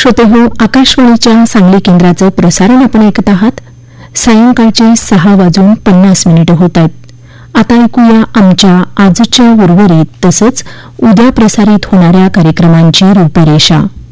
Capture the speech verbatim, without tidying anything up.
श्रोतेहो, आकाशवाणीच्या सांगली केंद्राचं प्रसारण आपण ऐकत आहात. सायंकाळचे सहा वाजून पन्नास मिनिटं होत आहेत. आता ऐकूया आमच्या आजच्या उर्वरित तसंच उद्या प्रसारित होणाऱ्या कार्यक्रमांची रूपरेषा.